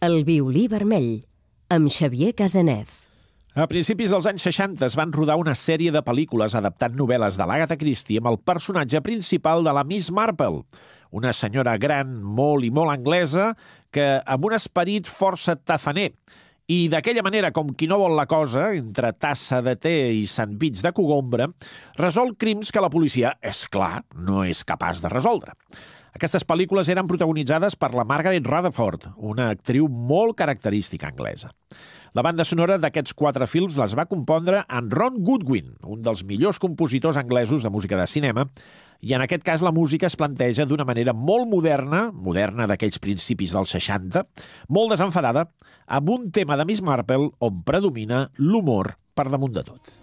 El violí vermell, amb Xavier Casanev. A principis dels anys 60 es van rodar una sèrie de pel·lícules adaptant novel·les de l'Agatha Christie amb el personatge principal de la Miss Marple, una senyora gran, molt anglesa, que amb un esperit força tafaner. I d'aquella manera, com qui no vol la cosa, entre tassa de te i sandvitx de cogombre, resol crims que la policia, és clar, no és capaç de resoldre. Aquestes pel·lícules eren protagonitzades per la Margaret Rutherford, una actriu molt característica anglesa. La banda sonora d'aquests 4 films les va compondre en Ron Goodwin, un dels millors compositors anglesos de música de cinema, i en aquest cas la música es planteja d'una manera molt moderna d'aquells principis dels 60, molt desenfadada, amb un tema de Miss Marple on predomina l'humor per damunt de tot.